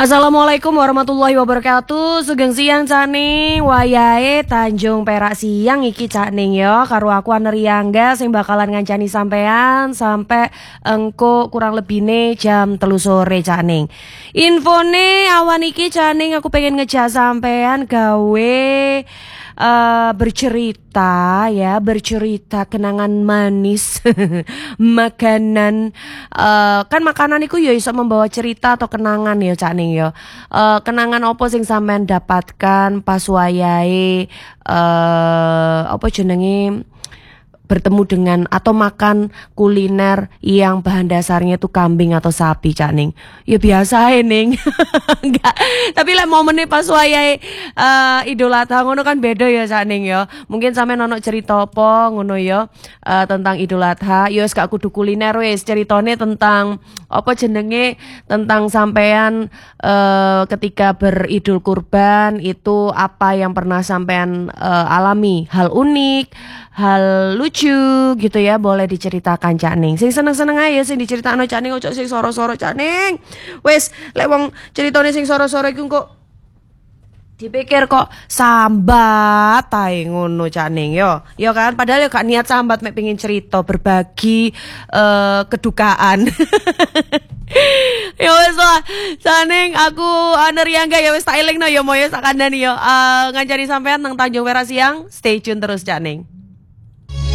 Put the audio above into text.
Assalamualaikum warahmatullahi wabarakatuh. Sugeng siang Caning, wayahe Tanjung Perak siang iki Caning ya. Karo aku Aneriangga sing bakalan ngancani sampean sampai engko kurang lebihne jam 3 sore Caning. Infone awan iki Caning aku pengen ngejas sampean gawe bercerita ya, bercerita kenangan manis. Makanan kan makanan iku ya iso membawa cerita atau kenangan ya Cak Ning ya. Kenangan opo sing sampean dapatkan pas wayahe apa jenenge bertemu dengan atau makan kuliner yang bahan dasarnya itu kambing atau sapi Cak Ning. Ya biasa Ning. Enggak. Tapi lek momennya pas wayahe Idul Adha ngono kan beda ya Cak Ning ya. Mungkin sampean ono cerita apa ngono ya tentang Idul Adha. Ya wis gak kudu kuliner wis ceritane tentang apa jenenge tentang sampean ketika beridul kurban itu apa yang pernah sampean alami, hal unik, hal lucu gitu ya, boleh diceritakan Cak Ning. Sing seneng-seneng aja sing diceritakno Cak Ning, ojo sing soro-soro Cak Ning. Wes lek wong ceritane sing soro-soro iku kok dipikir kok sambat ae ngono Cak Ning yo. Yo kan padahal yo gak niat sambat mek pengin cerita berbagi kedukaan. Ya wes lah Caning aku Aneriangga ya wes tak elingno yo moyo sak kandhani yo ngancani sampean nang Tanjung Perak siang. Stay tune terus Cak Ning.